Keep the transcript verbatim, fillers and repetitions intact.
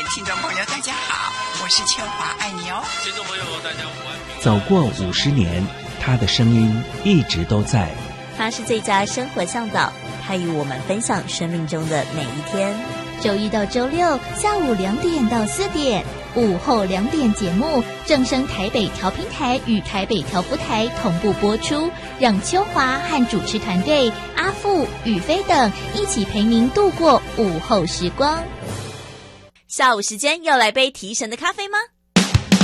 听众朋友大家好，我是秋华，爱你哦。 听众朋友大家午安。 走过五十年，他的声音一直都在。 他是最佳生活向导，他与我们分享生命中的每一天。 周一到周六下午两点到四点，午后两点节目正声台北调频台与台北调福台同步播出，让秋华和主持团队阿富、宇飞等一起陪您度过午后时光。 下午时间要来杯提神的咖啡吗？